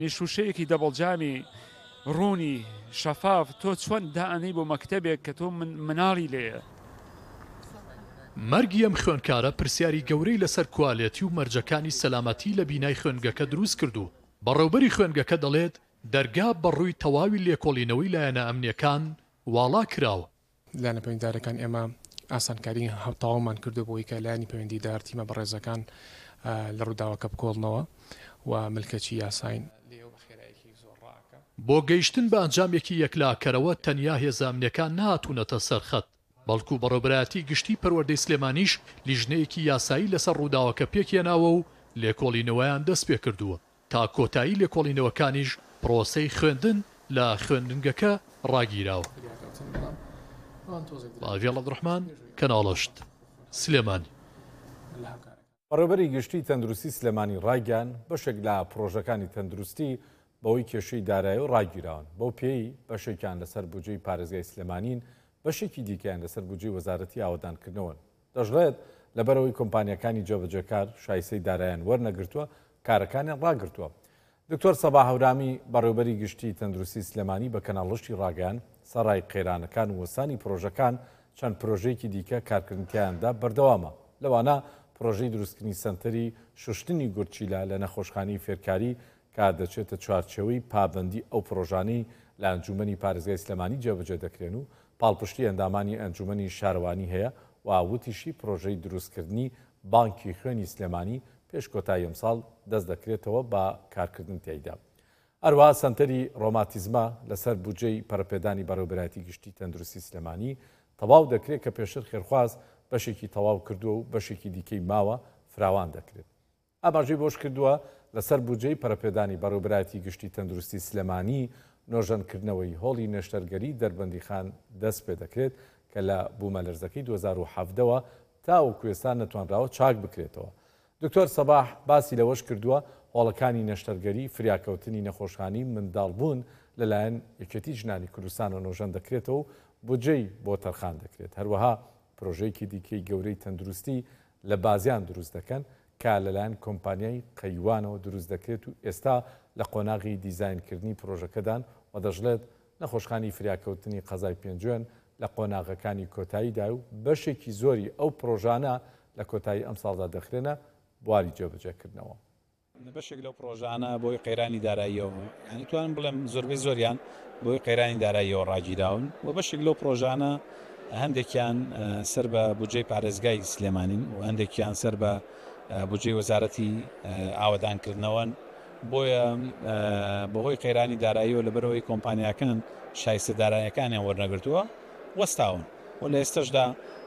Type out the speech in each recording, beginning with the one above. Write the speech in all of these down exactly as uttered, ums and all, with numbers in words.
شوشەیەکی دەبڵجامی ڕوونی شەفاف تۆ چۆن دائەنی بۆ مەکتەبێک کە تۆ مناڵی لێیە. مەرگی ئەم خوێنکارە پرسیاری گەورەی لەسەر کوالێتی و مەرجەکانی سەلامەتی لە بینای خوێنگەکە دروست کردو. بەڕێوەبەری خوێنگەکە دەڵێت دەرگا بەڕووی تەواوی لێکۆڵینەوەی لایەنە ئەمنیەکان واڵا کراوە. لایەنە پەیوەندیدارەکان ئێمە ئاسانکاری هەڵتاوامان کردو بۆی کە لایەنی پەیوەندیدار تیمە بەڕێزەکان لە ڕووداوەکە بکۆڵنەوە و ملکەچی یاساین بۆ گەیشتن بە ئەنجامێکی یەکلاکەرەوە تەنیا هێزامنیەکان نهاتوونەتە سەرخەت، بەڵکو بەڕێوەبەرایەتی گشتی پەروەردەی سلێمانیش لیژنەیەکی یاسایی لەسەر ڕووداوەکە پێکهێناوە و لێکۆڵینەوەیان دەست پێ کردووە. تا کۆتایی لێکۆڵینەوەکانیش پرۆسەی خوێندن لە خوێندنگەکە ڕاگیراوە. باڤێڵ عەبدوڕەحمان، کەناڵەشت، سلێمانی. بەڕێوەبەری گشتی تەندروستی سلێمانی ڕاگەیان بەشێک لە پرۆژەکانی تەندروستی بەوەی کێشەی دارایی و ڕاگیراون. بەو پێی بەشێکیان لەسەر بودجەی پارێزگای سلێمانین، بەشێکی دیکەیان لەسەر بودجەی وەزارەتی ئاوەدانکردنەوەن. دەژڵێت لەبەرەوەی کۆمپانیەکانی جێبەجێکار شایستەی داراییان وەرنەگرتووە، کارەکانیان ڕاگرتووە. دکتۆر سەباح هەورامی بەڕێوەبەری گشتی تەندروستی سلێمانی بە کەناڵشتی ڕاگەیان سەرای قێرانەکان و وەسانی پرۆژەکان چەند پرۆژەیەکی دیکە کارکردنیاندا بەردەوامە. لەوانە پرۆژەی دروستکردنی سەنتەری شوشتنی گورچیلا لە نەخۆشخانەی فێرکاری کە دەچێتە چوارچێوەی پابەندی ئەو پرۆژانەی لە ئەنجومەنی پارێزگای سلێمانی جێبەجێ دەکرێن و پاڵپشتی ئەندامانی ئەنجومەنی شارەوانی هەیە و وتیشی پرۆژەی دروستکردنی بانکی خوێنی سلێمانی پێش کۆتایی ئەمساڵ دەست دەکرێتەوە بە کارکردن تێیدا. هەروەها سەنتەری ڕۆماتیزما لەسەر بودجەی پەرەپێدانی بەڕێوەبەرایەتی گشتی تەندروستی سلێمانی تەواو دەکرێت کە پێشتر خێرخواز بەشێکی تەواو کردووە و بەشێکی دیکەی ماوە فراوان دەکرێت. ئاماژەی بۆش کردووە لەسەر بودجەی پەرەپێدانی بەڕێوەبەرایەتی گشتی تەندروستی سلێمانی نۆژەنکردنەوەی هۆڵی نەشتەرگەری دەربەندیخان دەست پێ دەکرێت کە لە بوومەلەرزەکەی دوو هەزار و هەڤدەوە تا کوێستان نەتوانراوە چاک بکرێتەوە. دکتۆر سەباح باسی لەوەش کردووە هۆڵەکانی نەشتەرگەری فریاکەوتنی نەخۆشخانی منداڵبوون لەلایەن یەکێتی ژنانی کوردستانە نۆژەن دەکرێتەوە و بودجەی بۆ تەرخان دەکرێت. هەروەها پرۆژەیەکی دیکەی گەورەی تەندروستی لە بازیان دروست دەکەن کە لەلایەن کۆمپانیای قەیوانەوە دروست دەکرێت و ئێستا لە قۆناغی دیزاینکردنی پرۆژەکەدان و دەژڵێت نەخۆشخانی فریاکەوتنی قەزای پێنجوێن لە قۆناغەکانی کۆتاییدا و بەشێکی زۆری ئەو پرۆژانە لە کۆتایی ئەم ساڵدا دەخرێنە بواری جێبەجێکردنەوە. بەشێک لەو پرۆژانە بۆی قەیرانی داراییەوە، یعنی توانم بڵێم زۆربەی زۆریان بۆی قەیرانی داراییەوە ڕاگیراون و بەشێک لەو پرۆژانە هەندێکیان سەر بە بودجەی پارێزگای سلێمانین و هەندێکیان سەر بە بودجەی وەزارەتی ئاوەدانکردنەوەن. بۆیە بەهۆی قەیرانی داراییەوە لەبەرەوەی کۆمپانیاکان شایستە داراییەکانیان وەرنەگرتووە وەستاون و لە ئێستەشدا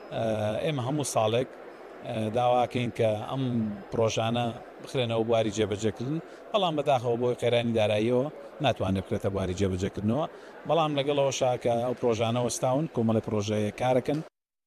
ئێمە هەموو ساڵێک داواکەین کە ئەم پرۆژانە بخرێنەوە بواری جێبەجێکردن، بەڵام بەداخەوە بۆی قەیرانی داراییەوە ناتوانێت بکرێتە بواری جێبەجێکردنەوە، بەڵام لەگەڵەوە شاکە ئەو پرۆژانە وەستاون کۆمەڵی پرۆژەیە کارەکەن.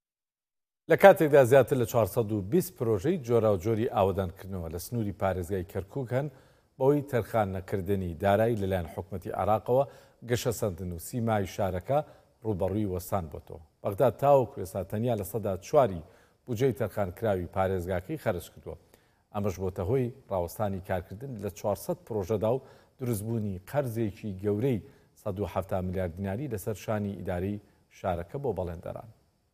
لە کاتێکدا زیاتر لە چوارسەد و بیست پرۆژەی جۆرا و جۆری ئاوەدانکردنەوە لە سنووری پارێزگای کەرکووک هەن بەوەی تەرخانەکردنی دارایی لەلایەن حکوومەتی عێراقەوە گەشە سەندن و سیمای شارەکە ڕوبەڕووی وەستان بۆتەوە. بەغداد تاوەکو ئێستا تەنیا لە سەدا چواری بودجەی تەرخانکراوی پارێزگاکەی خەرج کردووە. ئەمەش بۆتە هۆی ڕاوەستانی کارکردن لە چوارسەد پرۆژەدا و دروستبوونی قەرزێکی گەورەی سەد و هەفتاد میلیارد دیناری لەسەر شانی ئیداری شارەکە بۆ بەڵێندەران.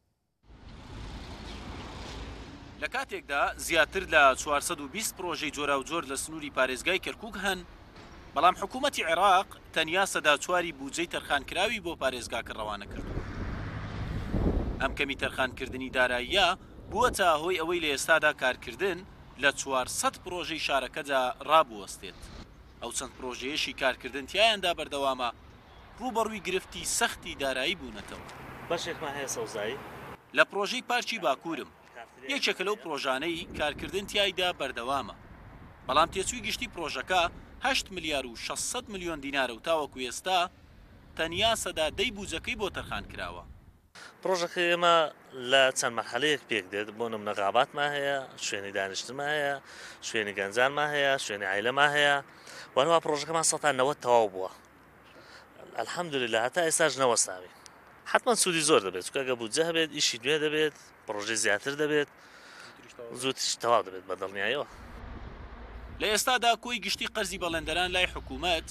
لە کاتێکدا زیاتر لە چوارسەد و بیست پرۆژەی جۆرا و جۆر لە سنووری پارێزگای کەرکووک هەن، بەڵام حکوومەتی عێراق تەنیا سەدا چواری بودجەی تەرخانکراوی بۆ پارێزگاکە ڕەوانە کردو. ئەم کەمی تەرخانکردنی داراییە بووە تا هۆی ئەوەی لە ئێستادا کارکردن لە چوارسەد پرۆژەی شارەکەدا ڕابوەستێت. ئەو چەند پرۆژەیەشی کارکردن تیایاندا بەردەوامە ڕوبەڕووی گرفتی سەختی دارایی بوونەتەوە. بەشێکمان هەیە سەوزایی لە پرۆژەی پارکی باکوورم یەکێکە لەو پرۆژانەی کارکردن تیایدا بەردەوامە، بەڵام تێچووی گشتی پرۆژەکە هەشت ملیار و شەشسەد ملیۆن دینارە و تاوەکو ئێستا تەنیا سەدا دەی بودجەکەی بۆ تەرخان کراوە. پرۆژەکە ئێمە لە چەند مەرحەلەیەک پێک دێت، بۆ نمونە غاباتمان هەیە، شوێنی دانیشتمان هەیە، شوێنی گەنجانمان هەیە، شوێنی عایلەمان هەیە، وانەوە پرۆژەکەمان سەد تا نەوەت تەواو بووە. ئەلحەمدولێللا هەتا ئێستاش نەوەستاوی. حتمما سوودی زۆر دەبێت، چونکە ئەگە بودجە هەبێت ئیشی نوێ دەبێت، پرۆژەی زیاتر دەبێت، زووتیش تەواو دەبێت بە دڵنیاییەوە. لە ئێستادا کۆی گشتی قەرزی بەڵێندەران لای حکوومەت